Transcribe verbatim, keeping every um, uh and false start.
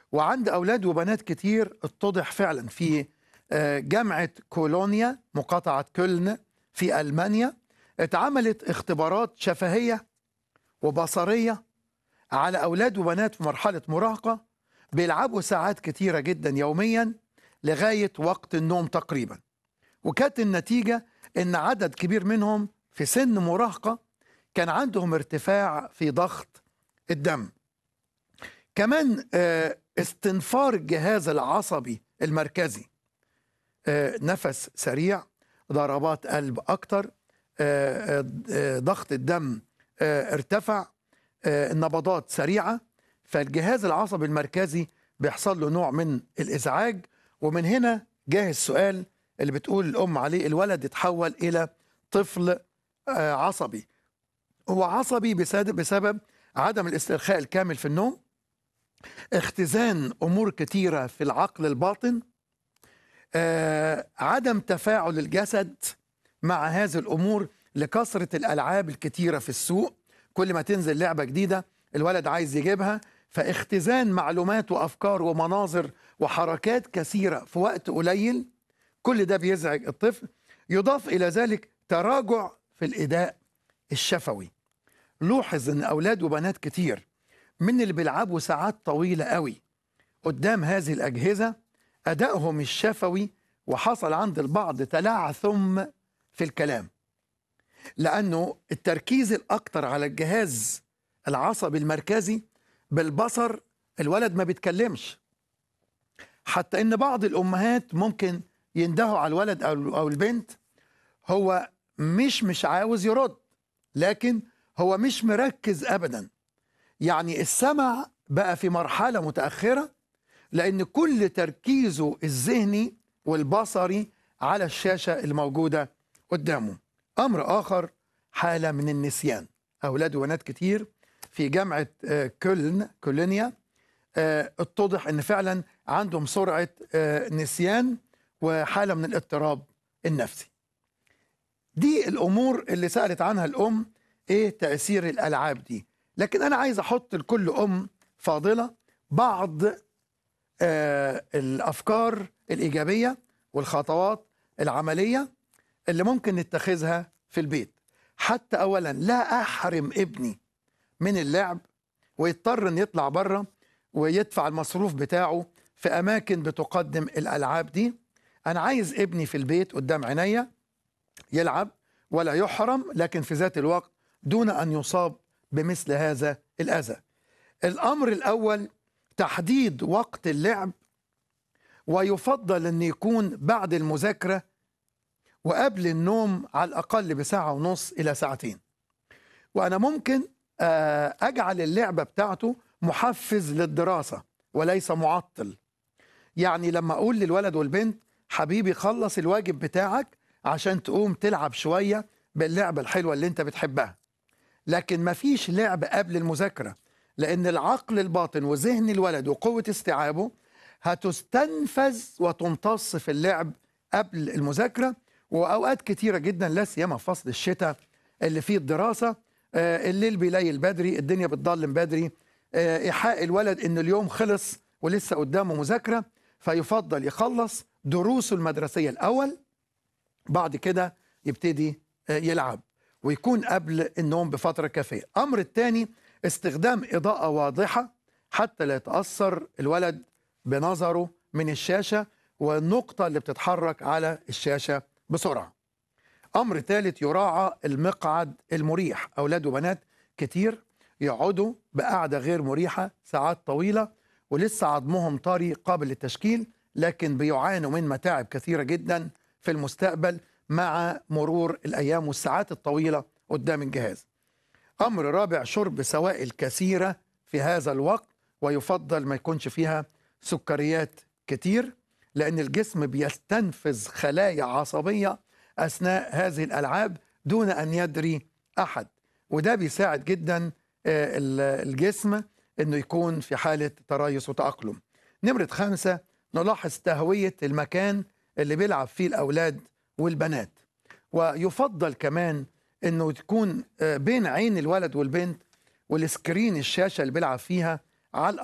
وعند أولاد وبنات كتير اتضح فعلا في آه، جامعة كولونيا مقاطعة كولن في ألمانيا. اتعملت اختبارات شفهية وبصرية على أولاد وبنات في مرحلة مراهقة بيلعبوا ساعات كتيرة جدا يوميا لغاية وقت النوم تقريبا، وكانت النتيجة إن عدد كبير منهم في سن مراهقة كان عندهم ارتفاع في ضغط الدم. كمان آه، استنفار الجهاز العصبي المركزي، آه، نفس سريع، ضربات قلب أكتر، آه، آه، آه، ضغط الدم آه، ارتفع، آه، النبضات سريعة. فالجهاز العصبي المركزي بيحصل له نوع من الإزعاج، ومن هنا جاه السؤال اللي بتقول الأم عليه: الولد يتحول إلى طفل آه، عصبي. هو عصبي بسبب بسبب عدم الاسترخاء الكامل في النوم، اختزان أمور كتيرة في العقل الباطن، آه، عدم تفاعل الجسد مع هذه الأمور لكثرة الألعاب الكتيرة في السوق. كل ما تنزل لعبة جديدة الولد عايز يجيبها، فاختزان معلومات وأفكار ومناظر وحركات كثيرة في وقت قليل، كل ده بيزعج الطفل. يضاف إلى ذلك تراجع في الإداء الشفوي. لوحظ أن أولاد وبنات كتير من اللي بيلعبوا ساعات طويلة قوي قدام هذه الأجهزة أدائهم الشفوي، وحصل عند البعض تلعثم في الكلام، لأنه التركيز الأكتر على الجهاز العصبي المركزي بالبصر. الولد ما بيتكلمش، حتى إن بعض الأمهات ممكن يندهوا على الولد أو أو البنت، هو مش مش عاوز يرد، لكن هو مش مركز أبدا. يعني السمع بقى في مرحلة متأخرة، لأن كل تركيزه الذهني والبصري على الشاشة الموجودة قدامه. أمر آخر، حالة من النسيان. أولاد وبنات كتير في جامعة آه، كولن كولونيا آه، اتضح أن فعلا عندهم سرعة آه، نسيان وحالة من الاضطراب النفسي. دي الأمور اللي سألت عنها الأم، إيه تأثير الألعاب دي. لكن أنا عايز أحط لكل أم فاضلة بعض آه الأفكار الإيجابية والخطوات العملية اللي ممكن نتخذها في البيت. حتى أولا لا أحرم ابني من اللعب ويضطر أن يطلع بره ويدفع المصروف بتاعه في أماكن بتقدم الألعاب دي. أنا عايز ابني في البيت قدام عينيا يلعب ولا يحرم، لكن في ذات الوقت دون أن يصاب بمثل هذا الأذى. الأمر الأول تحديد وقت اللعب، ويفضل أن يكون بعد المذاكرة وقبل النوم على الأقل بساعة ونص إلى ساعتين. وأنا ممكن أجعل اللعبة بتاعته محفز للدراسة وليس معطل. يعني لما أقول للولد والبنت: حبيبي خلص الواجب بتاعك عشان تقوم تلعب شوية باللعبة الحلوة اللي انت بتحبها، لكن مفيش لعب قبل المذاكرة، لأن العقل الباطن وذهن الولد وقوة استيعابه هتستنفذ وتمتص في اللعب قبل المذاكرة. وأوقات كتيرة جدا لا سيما في فصل الشتاء اللي فيه الدراسة، آه الليل بيليل بدري، الدنيا بتضلم بدري، آه إيحاء الولد إن اليوم خلص ولسه قدامه مذاكرة، فيفضل يخلص دروسه المدرسية الأول، بعد كده يبتدي آه يلعب، ويكون قبل النوم بفترة كافية. أمر الثاني استخدام إضاءة واضحة حتى لا يتأثر الولد بنظره من الشاشة والنقطة اللي بتتحرك على الشاشة بسرعة. أمر ثالث يراعى المقعد المريح. أولاد وبنات كتير يقعدوا بقعدة غير مريحة ساعات طويلة ولسه عظمهم طري قابل للتشكيل، لكن بيعانوا من متاعب كثيرة جدا في المستقبل مع مرور الأيام والساعات الطويلة قدام الجهاز. أمر رابع شرب سوائل كثيرة في هذا الوقت، ويفضل ما يكونش فيها سكريات كتير، لأن الجسم بيستنفذ خلايا عصبية أثناء هذه الألعاب دون أن يدري أحد، وده بيساعد جدا الجسم أنه يكون في حالة تريث وتأقلم. نمرة خمسة نلاحظ تهوية المكان اللي بيلعب فيه الأولاد والبنات، ويفضل كمان أنه تكون بين عين الولد والبنت والسكرين الشاشة اللي بيلعب فيها على